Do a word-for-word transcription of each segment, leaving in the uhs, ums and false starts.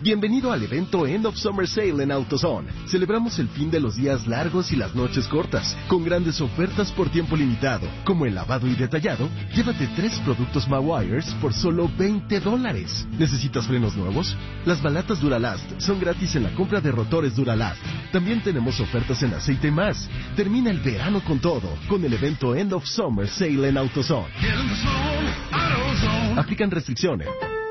Bienvenido al evento End of Summer Sale en AutoZone. Celebramos el fin de los días largos y las noches cortas, con grandes ofertas por tiempo limitado, como el lavado y detallado. Llévate tres productos Mawires por solo veinte dólares. ¿Necesitas frenos nuevos? Las balatas Duralast son gratis en la compra de rotores Duralast. También tenemos ofertas en aceite más. Termina el verano con todo, con el evento End of Summer Sale en AutoZone. Aplican restricciones.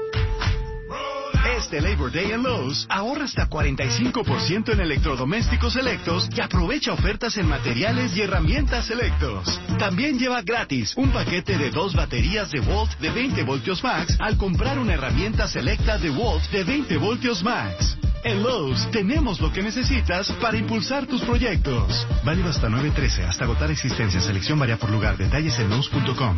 Este Labor Day en Lowe's, ahorra hasta cuarenta y cinco por ciento en electrodomésticos selectos y aprovecha ofertas en materiales y herramientas selectos. También lleva gratis un paquete de dos baterías de Volt de veinte voltios max al comprar una herramienta selecta de Volt de veinte voltios max. En Lowe's tenemos lo que necesitas para impulsar tus proyectos. Válido hasta nueve trece, hasta agotar existencia. Selección varía por lugar. Detalles en Lowe's punto com.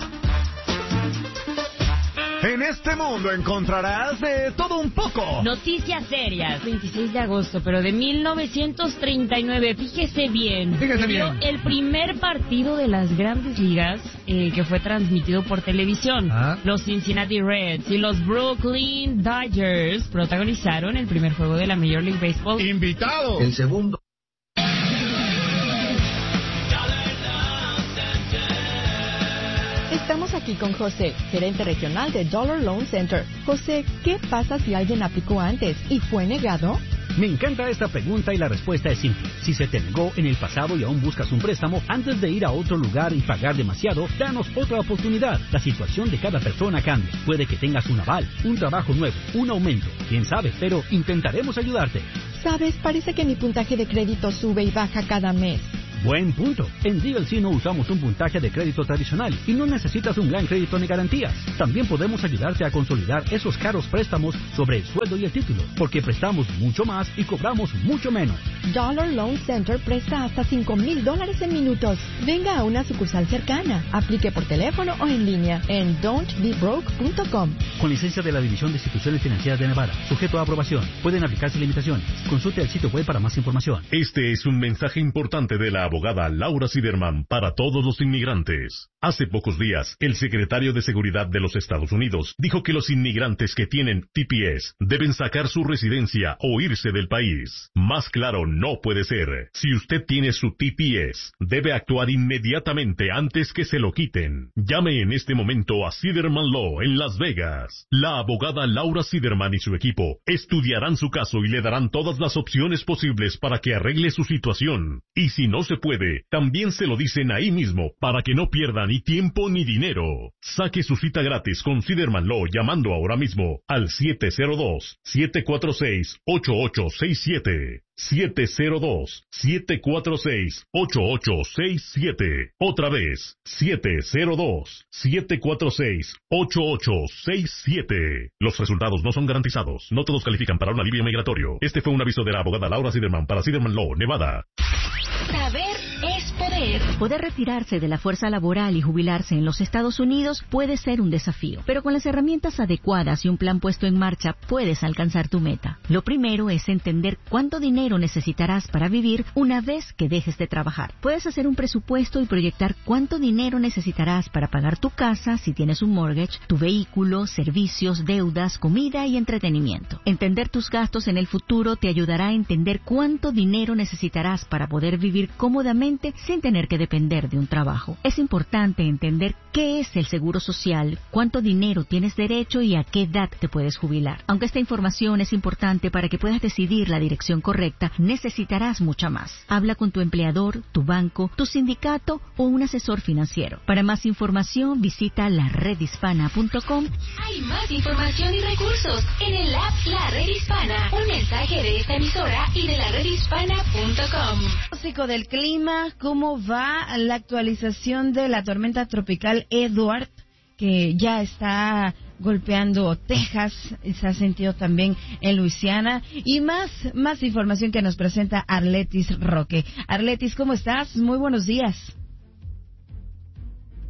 En este mundo encontrarás de todo un poco. Noticias serias. veintiséis de agosto, pero de mil novecientos treinta y nueve. Fíjese bien. Fíjese bien. El primer partido de las Grandes Ligas eh, que fue transmitido por televisión. ¿Ah? Los Cincinnati Reds y los Brooklyn Dodgers protagonizaron el primer juego de la Major League Baseball. Invitado. El segundo. Estamos aquí con José, gerente regional de Dollar Loan Center. José, ¿qué pasa si alguien aplicó antes y fue negado? Me encanta esta pregunta y la respuesta es simple. Si se te negó en el pasado y aún buscas un préstamo, antes de ir a otro lugar y pagar demasiado, danos otra oportunidad. La situación de cada persona cambia. Puede que tengas un aval, un trabajo nuevo, un aumento. Quién sabe, pero intentaremos ayudarte. Sabes, parece que mi puntaje de crédito sube y baja cada mes. Buen punto. En D L C no usamos un puntaje de crédito tradicional y no necesitas un gran crédito ni garantías. También podemos ayudarte a consolidar esos caros préstamos sobre el sueldo y el título, porque prestamos mucho más y cobramos mucho menos. Dollar Loan Center presta hasta cinco mil dólares en minutos. Venga a una sucursal cercana. Aplique por teléfono o en línea en don't be broke punto com. Con licencia de la División de Instituciones Financieras de Nevada. Sujeto a aprobación. Pueden aplicarse limitaciones. Consulte el sitio web para más información. Este es un mensaje importante de la abogada Laura Siderman para todos los inmigrantes. Hace pocos días, el secretario de Seguridad de los Estados Unidos dijo que los inmigrantes que tienen T P S deben sacar su residencia o irse del país. Más claro no puede ser. Si usted tiene su T P S, debe actuar inmediatamente antes que se lo quiten. Llame en este momento a Siderman Law en Las Vegas. La abogada Laura Siderman y su equipo estudiarán su caso y le darán todas las opciones posibles para que arregle su situación. Y si no se puede, también se lo dicen ahí mismo para que no pierda ni tiempo ni dinero. Saque su cita gratis con Siderman Law llamando ahora mismo al siete cero dos, siete cuatro seis, ocho ocho seis siete. siete cero dos, siete cuatro seis, ocho ocho seis siete. Otra vez, siete cero dos, siete cuatro seis, ocho ocho seis siete. Los resultados no son garantizados. No todos califican para un alivio migratorio. Este fue un aviso de la abogada Laura Siderman para Siderman Law, Nevada. Saber es poder. Poder retirarse de la fuerza laboral y jubilarse en los Estados Unidos puede ser un desafío, pero con las herramientas adecuadas y un plan puesto en marcha puedes alcanzar tu meta. Lo primero es entender cuánto dinero necesitarás para vivir una vez que dejes de trabajar. Puedes hacer un presupuesto y proyectar cuánto dinero necesitarás para pagar tu casa si tienes un mortgage, tu vehículo, servicios, deudas, comida y entretenimiento. Entender tus gastos en el futuro te ayudará a entender cuánto dinero necesitarás para poder vivir cómodamente sin tener que depender de un trabajo. Es importante entender qué es el seguro social, cuánto dinero tienes derecho y a qué edad te puedes jubilar. Aunque esta información es importante para que puedas decidir la dirección correcta, necesitarás mucha más. Habla con tu empleador, tu banco, tu sindicato o un asesor financiero. Para más información, visita la red hispana punto com. Hay más información y recursos en el app La Red Hispana. Un mensaje de esta emisora y de la red hispana punto com. Pronóstico del clima, ¿cómo va la actualización de la tormenta tropical Edward, que ya está golpeando Texas, se ha sentido también en Luisiana? Y más, más información que nos presenta Arletis Roque. Arletis, ¿cómo estás? Muy buenos días.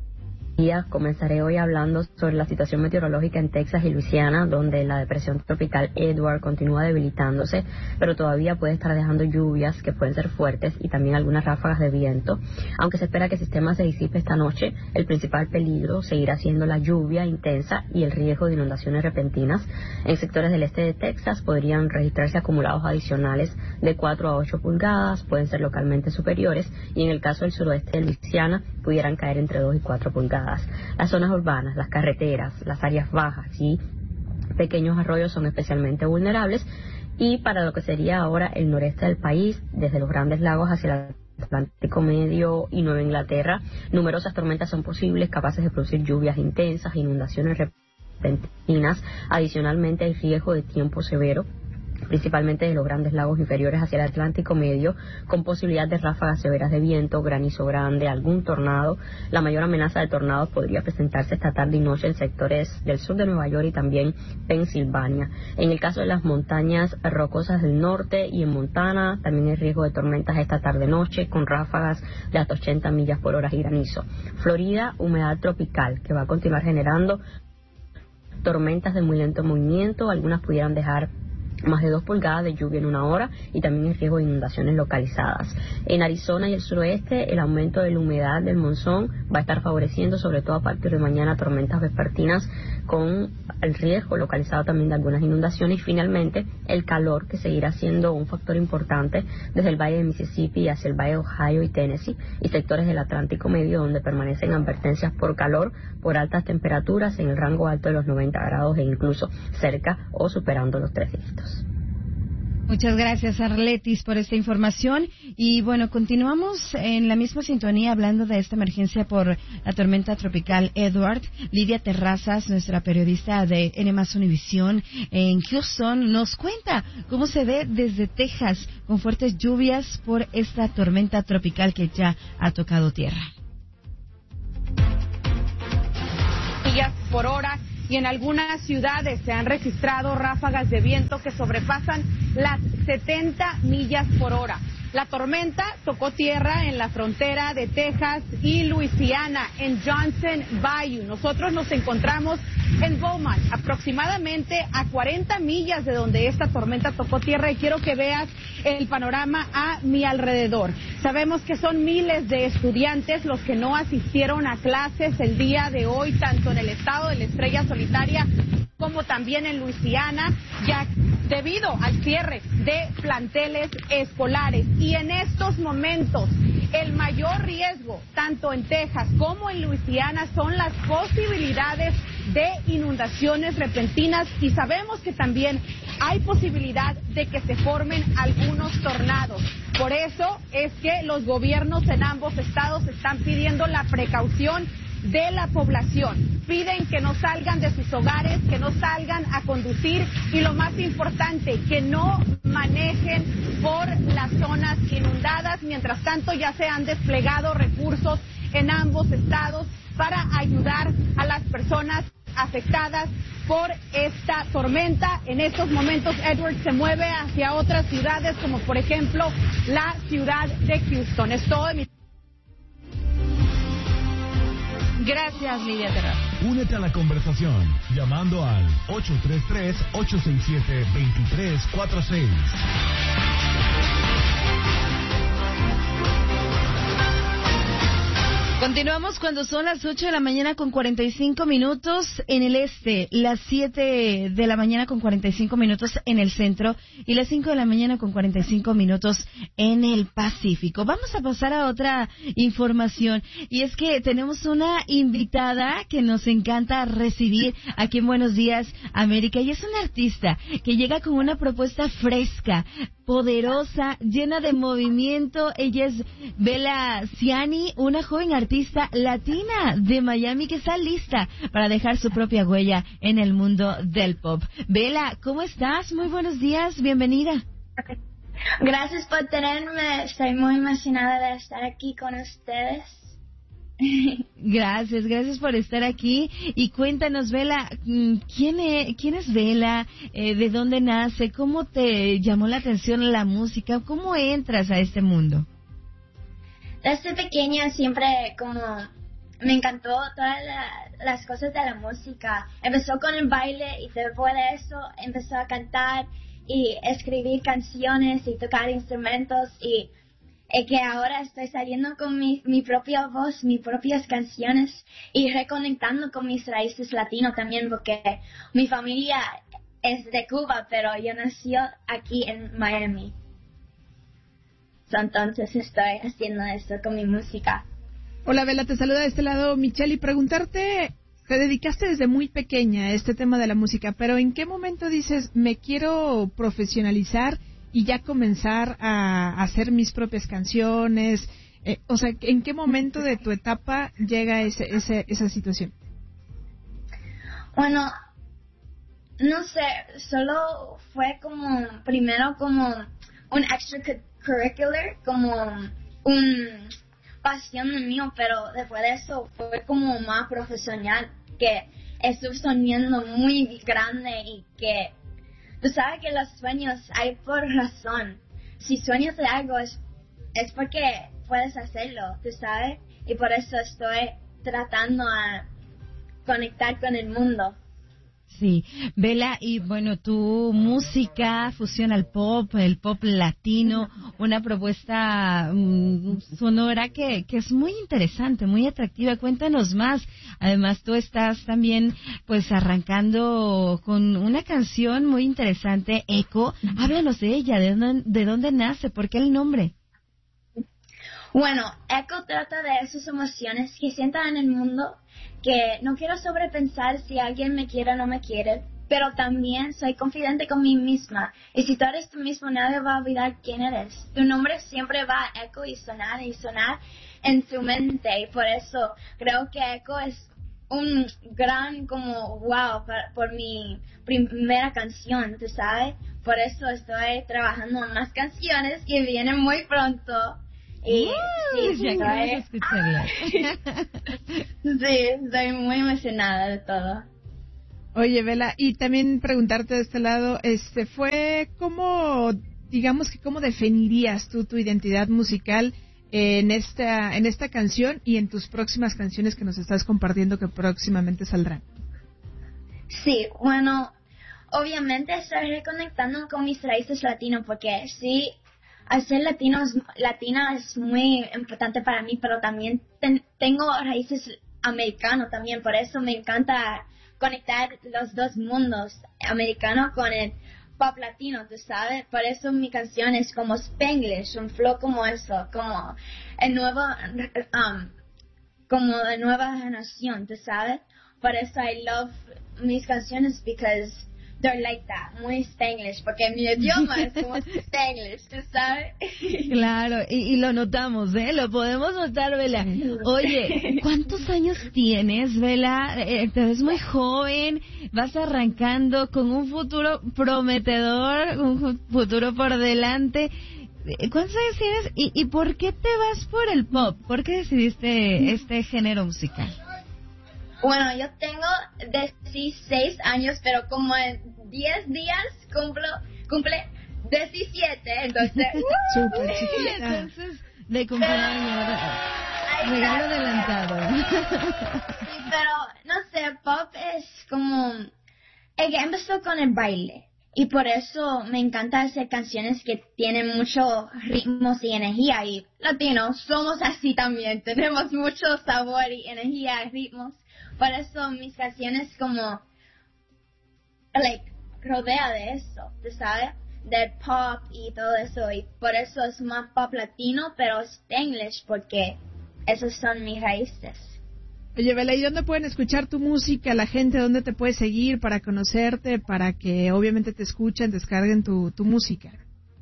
Comenzaré hoy hablando sobre la situación meteorológica en Texas y Luisiana, donde la depresión tropical Edward continúa debilitándose, pero todavía puede estar dejando lluvias que pueden ser fuertes y también algunas ráfagas de viento. Aunque se espera que el sistema se disipe esta noche, el principal peligro seguirá siendo la lluvia intensa y el riesgo de inundaciones repentinas. En sectores del este de Texas podrían registrarse acumulados adicionales de cuatro a ocho pulgadas, pueden ser localmente superiores, y en el caso del suroeste de Luisiana pudieran caer entre dos y cuatro pulgadas. Las zonas urbanas, las carreteras, las áreas bajas y pequeños arroyos son especialmente vulnerables, y para lo que sería ahora el noreste del país, desde los Grandes Lagos hacia el Atlántico Medio y Nueva Inglaterra, numerosas tormentas son posibles, capaces de producir lluvias intensas, inundaciones repentinas. Adicionalmente hay riesgo de tiempo severo, principalmente de los Grandes Lagos inferiores hacia el Atlántico Medio, con posibilidad de ráfagas severas de viento, granizo grande, algún tornado. La mayor amenaza de tornados podría presentarse esta tarde y noche en sectores del sur de Nueva York y también Pensilvania. En el caso de las montañas rocosas del norte y en Montana, también hay riesgo de tormentas esta tarde-noche, con ráfagas de hasta ochenta millas por hora y granizo. Florida, humedad tropical, que va a continuar generando tormentas de muy lento movimiento, algunas pudieran dejar más de dos pulgadas de lluvia en una hora, y también el riesgo de inundaciones localizadas. En Arizona y el suroeste, el aumento de la humedad del monzón va a estar favoreciendo, sobre todo a partir de mañana, tormentas vespertinas con el riesgo localizado también de algunas inundaciones. Y finalmente, el calor, que seguirá siendo un factor importante desde el valle de Mississippi hacia el valle de Ohio y Tennessee y sectores del Atlántico Medio, donde permanecen advertencias por calor, por altas temperaturas en el rango alto de los noventa grados e incluso cerca o superando los tres dígitos. Muchas gracias, Arletis, por esta información. Y bueno, continuamos en la misma sintonía hablando de esta emergencia por la tormenta tropical Edward. Lidia Terrazas, nuestra periodista de N más Univisión en Houston, nos cuenta cómo se ve desde Texas con fuertes lluvias por esta tormenta tropical que ya ha tocado tierra. Millas por hora. Y en algunas ciudades se han registrado ráfagas de viento que sobrepasan las setenta millas por hora. La tormenta tocó tierra en la frontera de Texas y Luisiana, en Johnson Bayou. Nosotros nos encontramos en Beaumont, aproximadamente a cuarenta millas de donde esta tormenta tocó tierra, y quiero que veas el panorama a mi alrededor. Sabemos que son miles de estudiantes los que no asistieron a clases el día de hoy, tanto en el estado de la Estrella Solitaria como también en Luisiana, ya debido al cierre de planteles escolares. Y en estos momentos, el mayor riesgo, tanto en Texas como en Luisiana, son las posibilidades de inundaciones repentinas, y sabemos que también hay posibilidad de que se formen algunos tornados. Por eso es que los gobiernos en ambos estados están pidiendo la precaución de la población. Piden que no salgan de sus hogares, que no salgan a conducir, y lo más importante, que no manejen por las zonas inundadas. Mientras tanto, ya se han desplegado recursos en ambos estados para ayudar a las personas afectadas por esta tormenta. En estos momentos, Edward se mueve hacia otras ciudades, como por ejemplo la ciudad de Houston. Es todo de mi... Gracias, Lidia Terrazas. Únete a la conversación llamando al ocho tres tres, ocho seis siete, dos tres cuatro seis. Continuamos cuando son las ocho de la mañana con cuarenta y cinco minutos en el este, las siete de la mañana con cuarenta y cinco minutos en el centro y las cinco de la mañana con cuarenta y cinco minutos en el Pacífico. Vamos a pasar a otra información, y es que tenemos una invitada que nos encanta recibir aquí en Buenos Días América, y es una artista que llega con una propuesta fresca, poderosa, llena de movimiento. Ella es Bella Ciani, una joven artista latina de Miami que está lista para dejar su propia huella en el mundo del pop. Bella, ¿cómo estás? Muy buenos días, bienvenida. Gracias por tenerme, estoy muy emocionada de estar aquí con ustedes. Gracias, gracias por estar aquí. Y cuéntanos, Bella, ¿quién es, quién es Bella? Eh, ¿De dónde nace? ¿Cómo te llamó la atención la música? ¿Cómo entras a este mundo? Desde pequeña siempre como me encantó todas la, las cosas de la música. Empezó con el baile y después de eso empezó a cantar y escribir canciones y tocar instrumentos y, y que ahora estoy saliendo con mi, mi propia voz, mis propias canciones y reconectando con mis raíces latinos también porque mi familia es de Cuba, pero yo nací aquí en Miami. Entonces estoy haciendo esto con mi música. Hola, Bella, te saluda de este lado Michelle y preguntarte, te dedicaste desde muy pequeña a este tema de la música, pero ¿en qué momento dices, me quiero profesionalizar y ya comenzar a hacer mis propias canciones? Eh, o sea, ¿en qué momento de tu etapa llega ese, ese, esa situación? Bueno, no sé, solo fue como, primero como un extracurricular, como un pasión mío, pero después de eso fue como más profesional, que estoy soñando muy grande y que tú sabes que los sueños hay por razón. Si sueñas de algo es, es porque puedes hacerlo, tú sabes, y por eso estoy tratando a conectar con el mundo. Sí, Bella, y bueno, tu música fusiona el pop, el pop latino, una propuesta um, sonora que, que es muy interesante, muy atractiva. Cuéntanos más. Además, tú estás también, pues, arrancando con una canción muy interesante, Echo. Háblanos de ella, de dónde, de dónde nace, por qué el nombre. Bueno, Echo trata de esas emociones que sientan en el mundo, que no quiero sobrepensar si alguien me quiere o no me quiere, pero también soy confidente con mí misma. Y si tú eres tú mismo, nadie va a olvidar quién eres. Tu nombre siempre va a eco y sonar y sonar en tu mente. Y por eso creo que Echo es un gran como wow por, por mi primera canción, ¿tú sabes? Por eso estoy trabajando en más canciones que vienen muy pronto. Y uh, sí, ya estoy, escucharla. Sí, estoy muy emocionada de todo. Oye, Bella, y también preguntarte de este lado, este, fue cómo, digamos que cómo definirías tú tu identidad musical en esta, en esta canción y en tus próximas canciones que nos estás compartiendo que próximamente saldrán. Sí, bueno, obviamente estoy reconectando con mis raíces latinas porque sí, al ser latinos, latina es muy importante para mí, pero también ten, tengo raíces americanas también, por eso me encanta conectar los dos mundos, americano con el pop latino, tú sabes, por eso mi canción es como Spanglish, un flow como eso, como el nuevo, um, como de nueva generación, tú sabes, por eso I love mis canciones because they're like that, muy Spanglish, porque mi idioma es como Spanglish, ¿tú sabes? Claro, y, y lo notamos, ¿eh? Lo podemos notar, Bella. Oye, ¿cuántos años tienes, Bella? Eh, te ves muy joven, vas arrancando con un futuro prometedor, un futuro por delante. ¿Cuántos años tienes y, y por qué te vas por el pop? ¿Por qué decidiste este género musical? Bueno, yo tengo dieciséis años, pero como en diez días cumplo, cumple diecisiete, entonces... Súper chiquita. Entonces, de cumpleaños, regalo adelantado. Sí, pero, no sé, pop es como... Ella empezó con el baile, y por eso me encanta hacer canciones que tienen muchos ritmos y energía, y latinos somos así también, tenemos mucho sabor y energía y ritmos. Por eso mis canciones como, like, rodea de eso, ¿tú sabes? Del pop y todo eso. Y por eso es más pop latino, pero Spanglish, porque esas son mis raíces. Oye, Bella, ¿y dónde pueden escuchar tu música? La gente, ¿dónde te puede seguir para conocerte, para que obviamente te escuchen, descarguen tu, tu música?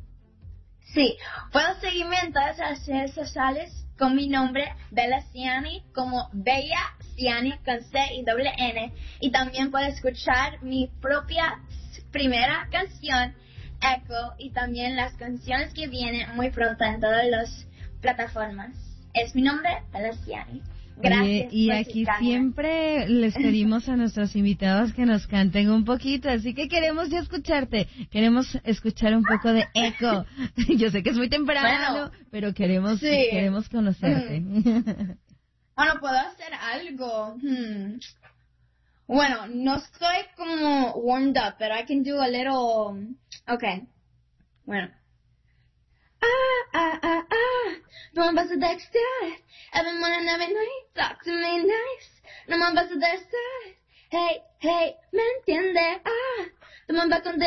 Sí, puedo seguirme en todas las redes sociales con mi nombre, Bella Ciani, como Bella Ciani con C y doble N. Y también puedo escuchar mi propia primera canción, Echo, y también las canciones que vienen muy pronto en todas las plataformas. Es mi nombre, Bella Ciani. Gracias. Oye, y aquí siempre les pedimos a nuestros invitados que nos canten un poquito, así que queremos ya escucharte, queremos escuchar un poco de Echo. Yo sé que es muy temprano, bueno, pero queremos sí. queremos conocerte. Bueno, puedo hacer algo. Hmm. Bueno, no estoy como warmed up, pero I can do a little... Okay. Bueno. Ah, ah, ah, ah. No me vas a textear. Every morning, every night. Talk to me nice. No me vas a decir. Hey, hey, ¿me entiende? Ah. No me vas a contestar.